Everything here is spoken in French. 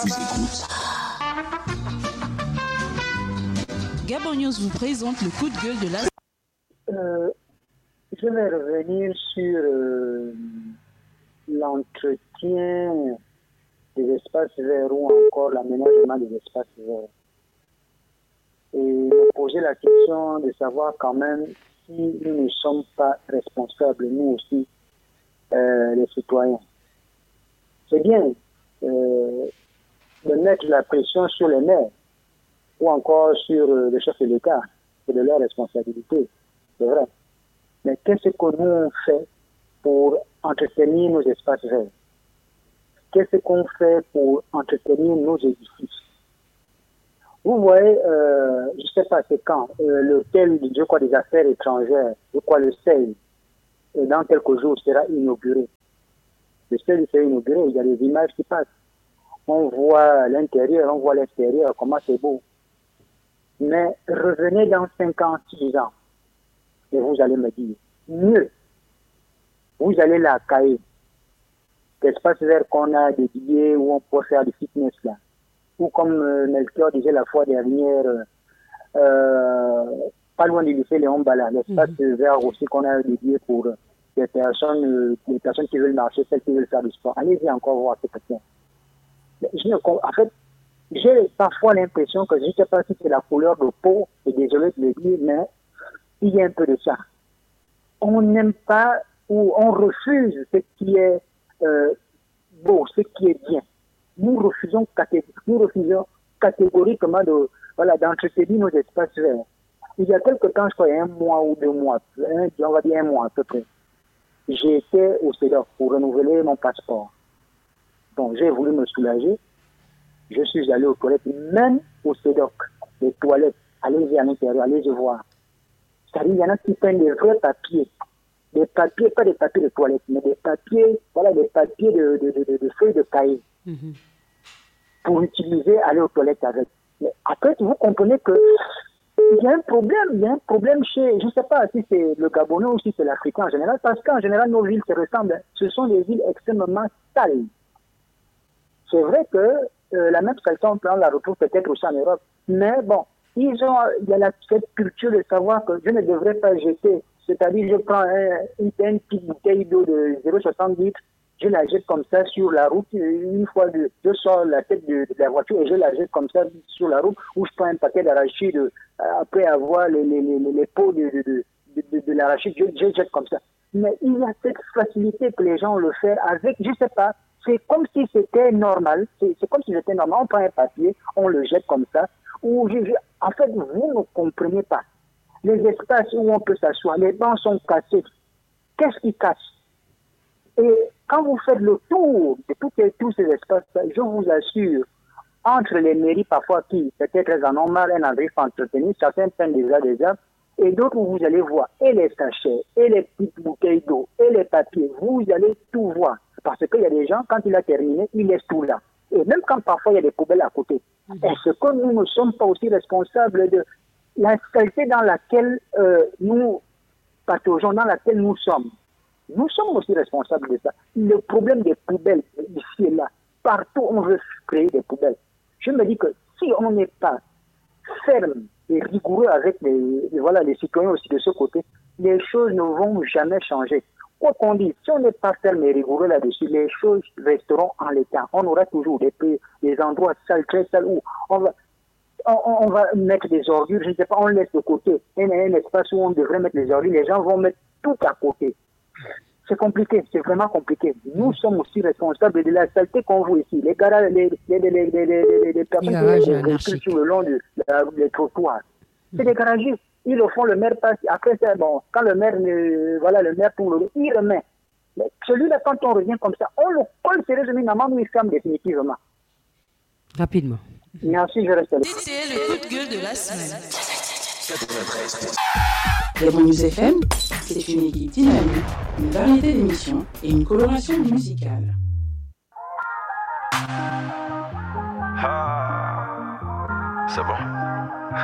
Gabon News vous présente le coup de gueule de la... Je vais revenir sur l'entretien des espaces verts ou encore l'aménagement des espaces verts. Et me poser la question de savoir quand même si nous ne sommes pas responsables, nous aussi, les citoyens. C'est bien de mettre la pression sur les maires ou encore sur le chef de l'État. C'est de leur responsabilité, c'est vrai. Mais qu'est-ce que nous on fait pour entretenir nos espaces verts? Qu'est-ce qu'on fait pour entretenir nos édifices? Vous voyez, je ne sais pas c'est quand, l'hôtel des affaires étrangères, le CEI, dans quelques jours sera inauguré. Le CEI sera inauguré, il y a des images qui passent. On voit l'intérieur, on voit l'extérieur, comment c'est beau. Mais revenez dans 5 ans, 6 ans, et vous allez me dire, mieux, vous allez la cailler. L'espace vert qu'on a dédié où on peut faire du fitness là. Ou comme Melchior disait la fois dernière, pas loin du lycée Léon Bala, l'espace vert aussi qu'on a dédié pour les personnes qui veulent marcher, celles qui veulent faire du sport. Allez-y encore voir ces questions. En fait, j'ai parfois l'impression que je ne sais pas si c'est la couleur de peau, et désolé de le dire, mais il y a un peu de ça. On n'aime pas ou on refuse ce qui est beau, ce qui est bien. Nous refusons catégoriquement d'entretenir nos espaces verts. Il y a quelque temps, je crois, 1 mois ou 2 mois, on va dire 1 mois à peu près, j'ai été au CEDOC pour renouveler mon passeport. Donc j'ai voulu me soulager. Je suis allé aux toilettes, même au CEDOC, les toilettes, allez-y à l'intérieur, allez-y voir. C'est-à-dire, il y en a qui prennent des vrais papiers. Des papiers, pas des papiers de toilette, mais des papiers, des papiers de feuilles de cahier. Pour utiliser, aller aux toilettes avec. Mais après, vous comprenez que il y a un problème chez, je ne sais pas si c'est le Gabonais ou si c'est l'Africain en général, parce qu'en général, nos villes se ressemblent. Ce sont des villes extrêmement sales. C'est vrai que la même saleté, on la retrouve peut-être aussi en Europe. Mais bon, il y a cette culture de savoir que je ne devrais pas jeter. C'est-à-dire, je prends une petite bouteille d'eau de 0,70 litres, je la jette comme ça sur la route. Une fois, je sors la tête de la voiture et je la jette comme ça sur la route, où je prends un paquet d'arachide après avoir les pots de l'arachide, je jette comme ça. Mais il y a cette facilité que les gens le font avec, je ne sais pas, c'est comme si c'était normal. C'est comme si c'était normal. On prend un papier, on le jette comme ça. En fait, vous ne comprenez pas. Les espaces où on peut s'asseoir, les bancs sont cassés. Qu'est-ce qui casse? Et quand vous faites le tour de tous ces espaces, je vous assure, entre les mairies parfois qui peut-être en ont mal un endroit entretenu, certains prennent des arbres, et d'autres où vous allez voir et les sachets, et les petites bouteilles d'eau, et les papiers, vous allez tout voir. Parce qu'il y a des gens, quand il a terminé, ils laissent tout là. Et même quand parfois il y a des poubelles à côté. Est-ce que nous ne sommes pas aussi responsables de la saleté dans laquelle nous pataugeons, dans laquelle nous sommes? Nous sommes aussi responsables de ça. Le problème des poubelles, ici et là, partout on veut créer des poubelles. Je me dis que si on n'est pas ferme et rigoureux avec les citoyens aussi de ce côté, les choses ne vont jamais changer. Quoi qu'on dise, si on n'est pas ferme et rigoureux là-dessus, les choses resteront en l'état. On aura toujours des endroits sales, très sales, où on va mettre des ordures, je ne sais pas, on laisse de côté. Il y a un espace où on devrait mettre les ordures, les gens vont mettre tout à côté. C'est compliqué, c'est vraiment compliqué. Nous sommes aussi responsables de la saleté qu'on voit ici. Les garages, les personnes qui véhiculent sur le long des trottoirs. C'est des garagistes. Ils le font, le maire passe. Après, c'est bon. Quand le maire tourne il remet. Mais celui-là, quand on revient comme ça, on le colle sérieusement, nous il ferme définitivement. Rapidement. Merci, je reste là. C'était le coup de gueule de la semaine. Gabon News FM, c'est une équipe dynamique, une variété d'émissions et une coloration musicale. C'est bon.